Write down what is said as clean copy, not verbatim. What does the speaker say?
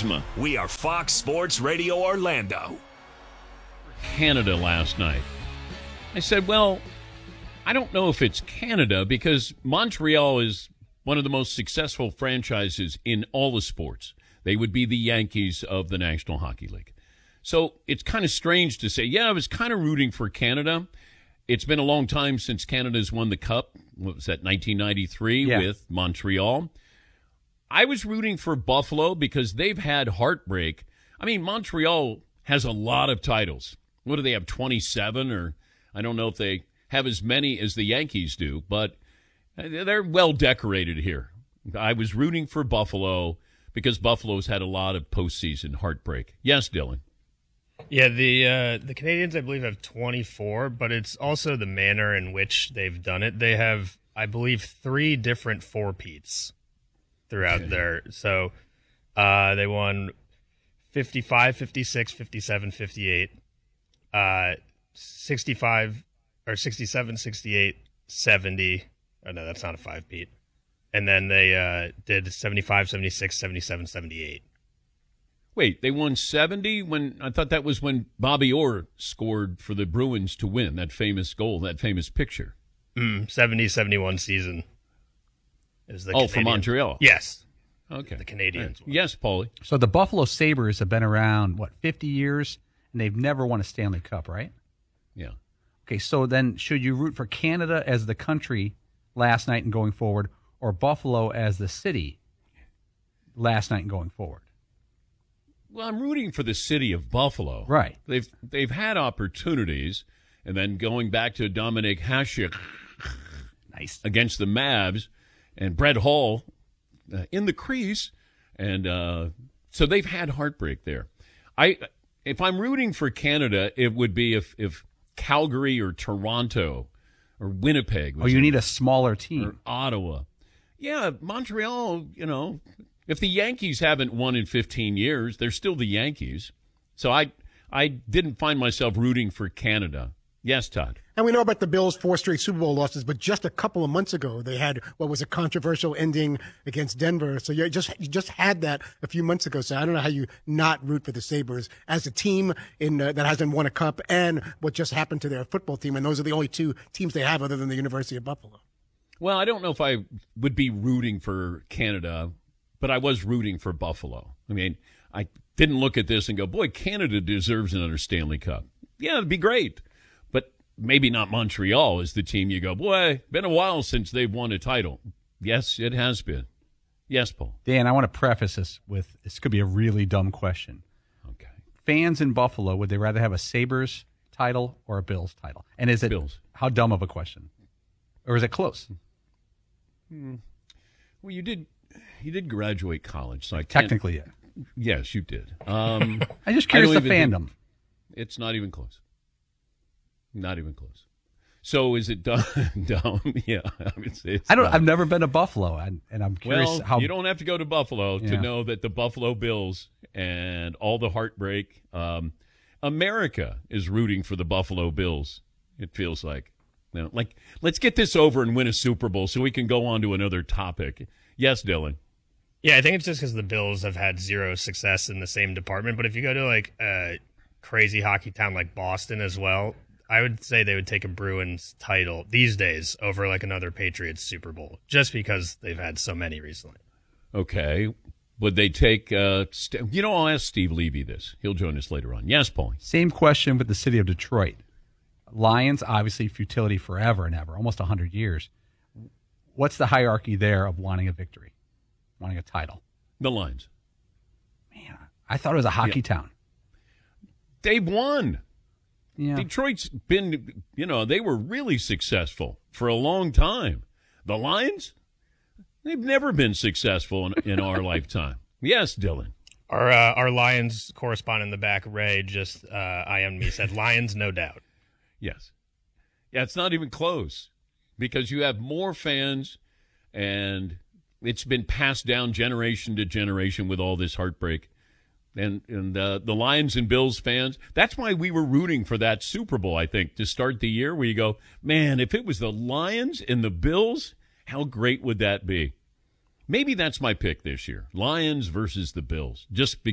Kuzma. We are Fox Sports Radio Orlando. Canada last night. I said, well, I don't know if it's Canada because Montreal is one of the most successful franchises in all the sports. They would be the Yankees of the National Hockey League. So it's kind of strange to say, yeah, I was kind of rooting for Canada. It's been a long time since Canada's won the Cup. What was that, 1993 with Montreal? I was rooting for Buffalo because they've had heartbreak. I mean, Montreal has a lot of titles. What do they have, 27? Or I don't know if they have as many as the Yankees do, but they're well decorated here. I was rooting for Buffalo because Buffalo's had a lot of postseason heartbreak. Yes, Dylan. Yeah, the Canadians, I believe, have 24, but it's also the manner in which they've done it. They have, I believe, 3 different four-peats throughout there. So they won 55, 56, 57, 58, 65, or 67, 68, 70. Oh, no, that's not a 5-peat. And then they did 75, 76, 77, 78. Wait, they won 70 when I thought that was when Bobby Orr scored for the Bruins to win that famous goal, that famous picture. 70-71 season is the for Montreal. Yes. Okay. The Canadians. Right. Yes, Paulie. So the Buffalo Sabres have been around, 50 years, and they've never won a Stanley Cup, right? Yeah. Okay, so then should you root for Canada as the country last night and going forward, or Buffalo as the city last night and going forward? Well, I'm rooting for the city of Buffalo. Right. They've had opportunities, and then going back to Dominik Hasek nice against the Mavs and Brett Hull in the crease, and so they've had heartbreak there. If I'm rooting for Canada, it would be if Calgary or Toronto or Winnipeg. You need a smaller team. Or Ottawa. Yeah, Montreal, if the Yankees haven't won in 15 years, they're still the Yankees. So I didn't find myself rooting for Canada. Yes, Todd. And we know about the Bills' 4 straight Super Bowl losses, but just a couple of months ago, they had what was a controversial ending against Denver. So you just had that a few months ago. So I don't know how you not root for the Sabres as a team that hasn't won a cup, and what just happened to their football team. And those are the only 2 teams they have other than the University of Buffalo. Well, I don't know if I would be rooting for Canada, but I was rooting for Buffalo. I mean, I didn't look at this and go, boy, Canada deserves another Stanley Cup. Yeah, it'd be great. But maybe not Montreal is the team you go, boy, been a while since they've won a title. Yes, it has been. Yes, Paul. Dan, I want to preface this with, this could be a really dumb question. Okay. Fans in Buffalo, would they rather have a Sabres title or a Bills title? And is it Bills? How dumb of a question? Or is it close? Well, you did graduate college, so I can't. Technically, yeah. Yes, you did. I'm just curious the fandom. It's not even close. Not even close. So is it dumb? Yeah. I mean, I've never been to Buffalo, and I'm curious how. You don't have to go to Buffalo to know that the Buffalo Bills and all the heartbreak. America is rooting for the Buffalo Bills. It feels like. Let's get this over and win a Super Bowl so we can go on to another topic. Yes, Dylan. Yeah, I think it's just because the Bills have had 0 success in the same department. But if you go to a crazy hockey town like Boston as well, I would say they would take a Bruins title these days over another Patriots Super Bowl, just because they've had so many recently. Okay. Would they take I'll ask Steve Levy this. He'll join us later on. Yes, Paul. Same question with the city of Detroit. Lions, obviously futility forever and ever, almost 100 years. What's the hierarchy there of wanting a victory, wanting a title? The Lions. Man, I thought it was a hockey town. They've won. Yeah. Detroit's been, they were really successful for a long time. The Lions, they've never been successful in our lifetime. Yes, Dylan. Our Lions correspondent in the back, Ray, just IM'd me, said Lions, no doubt. Yes. Yeah, it's not even close because you have more fans, and it's been passed down generation to generation with all this heartbreak. And the Lions and Bills fans, that's why we were rooting for that Super Bowl, I think, to start the year, where you go, man, if it was the Lions and the Bills, how great would that be? Maybe that's my pick this year, Lions versus the Bills, just because.